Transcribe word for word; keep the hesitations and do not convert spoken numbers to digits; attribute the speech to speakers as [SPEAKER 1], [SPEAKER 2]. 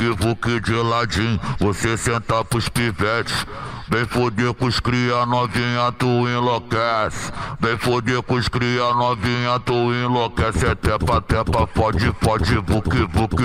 [SPEAKER 1] vuque, vuque de ladinho, você senta pros pivetes. Vem foder com os cria novinha, tu enlouquece. Vem foder com os cria novinha, tu enlouquece. É tepa, tepa, pode, pode, vuque, vuque.